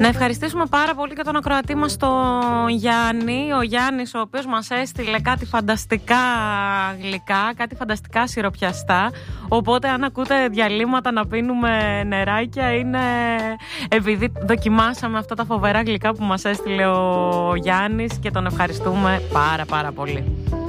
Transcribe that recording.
Να ευχαριστήσουμε πάρα πολύ και τον ακροατή μας τον Γιάννη. Ο Γιάννης, ο οποίος μας έστειλε κάτι φανταστικά γλυκά, κάτι φανταστικά σιροπιαστά. Οπότε αν ακούτε διαλύματα να πίνουμε νεράκια, είναι επειδή δοκιμάσαμε αυτά τα φοβερά γλυκά που μας έστειλε ο Γιάννης και τον ευχαριστούμε πάρα πολύ.